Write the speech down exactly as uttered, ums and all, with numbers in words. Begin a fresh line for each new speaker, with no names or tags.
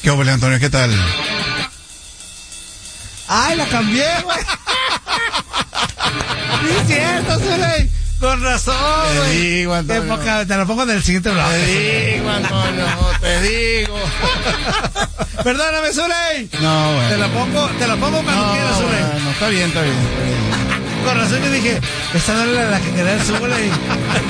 ¿Qué hubo, Antonio? ¿Qué tal?
¡Ay, la cambié, güey! ¡Sí es cierto, Zuley! Con razón,
Te
güey.
digo, Antonio.
Qué poca- te lo pongo en el siguiente blog.
Te digo, Antonio, te digo.
Perdóname, Zuley.
No, bueno.
Te lo pongo, te lo pongo cuando
No,
quieras, Zuley.
bueno, está bien, está bien, está bien.
Con razón yo dije, esta no era la que quería el Zuley.